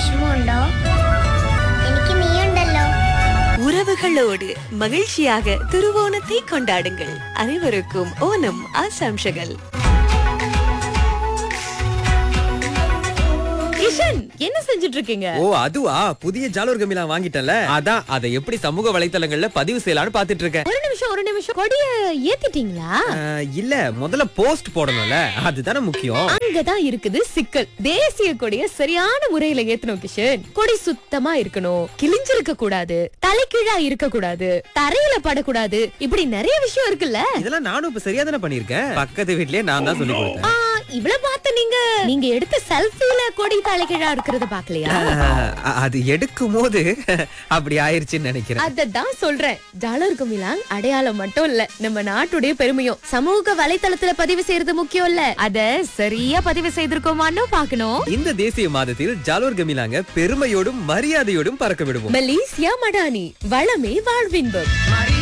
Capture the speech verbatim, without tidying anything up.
വിഷമമുണ്ടോ? എനിക്ക് നീയുണ്ടല്ലോ. உறவுகளோடு மகிழ்ச்சியாக திருவோணத்தை கொண்டாடுங்கள். அனைவருக்கும் ஓணம் ஆசம்சகள். கிஷன், என்ன செஞ்சுட்டு இருக்கீங்க? ஓ அதுவா, புதிய ஜாலூர் கமிலா வாங்கிட்டல, அதான் அதை எப்படி சமூக வலைத்தளங்கள்ல பதிவு செய்யலாம்னு பாத்துட்டு இருக்கேன். ஒரு நிமிஷம் ஒரு நிமிஷம் கொடிய ஏத்திட்டீங்களா? அஹ், இல்ல முதல்ல போஸ்ட் போடணும்ல, அதுதானே முக்கியம். அங்கதான் இருக்குது சிக்கல். தேசிய கொடிய சரியான முறையில ஏத்தணும் கிஷன். கொடி சுத்தமா இருக்கணும், கிழிஞ்சிருக்க கூடாது, தலைகீழா இருக்க கூடாது, தரையில படக்கூடாது, இப்படி நிறைய விஷயம் இருக்குல்ல. இதெல்லாம் நானும் இப்ப சரியா தானே பண்ணிருக்கேன். பக்கத்து வீட்லயே நான் தான் சொல்லி கொடுத்தேன். ஆ, இவ்வளவு பார்த்து நீங்க நீங்க எடுத்த செல்ஃபில கொடி தலைகீழா இருக்கிறத பாக்கலையா? அஹ், அது எடுக்கும் போது அப்படி ஆயிருச்சுன்னு நினைக்கிறேன். அததான் சொல்றேன். ஜாலர் குமிலாங் அடையாளம் மட்டும் இல்ல, நம்ம நாட்டுடைய பெருமையும். சமூக வலைத்தளத்துல பதிவு செய்யறது முக்கியம் இல்ல, அத சரியா பதிவு செய்திருக்கோமான்னு பாக்கணும். இந்த தேசிய மாதத்தில் ஜாலூர் கமிலாங்க பெருமையோடும் மரியாதையோடும் பறக்க விடுவோம். மலேசியா மடானி, வளமே வாழ்வின்பம்.